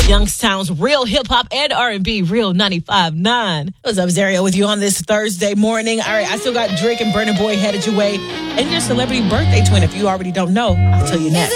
Youngstown's real hip-hop and R&B, Real 95.9. What's up, Zario, with you on this Thursday morning. All right, I still got Drake and Burna Boy headed your way. And your celebrity birthday twin, if you already don't know, I'll tell you next.